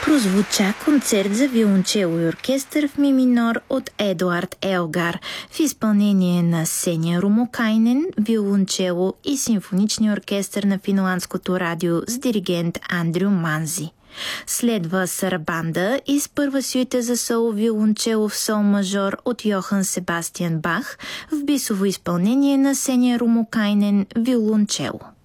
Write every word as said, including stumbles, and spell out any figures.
прозвуча концерт за виолончело и оркестър в ми минор от Едуард Елгар в изпълнение на Сеня Румокайнен, виолончело и симфоничния оркестър на Финландското радио с диригент Андрю Манзи. Следва Сарабанда и с първа сюита за соло виолончело в сол мажор от Йохан Себастиан Бах в бисово изпълнение на Сеня Румокайнен, виолончело.